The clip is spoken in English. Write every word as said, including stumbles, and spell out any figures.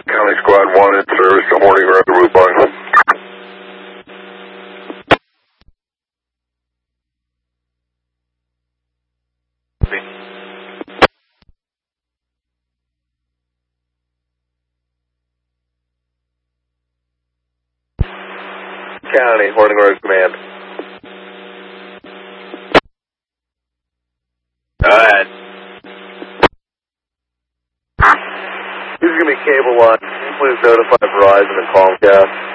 County Squad one in service to Horning Road, Route one. County, Horning Road Command. Alright. This is going to be cable one. Please notify Verizon and Comcast.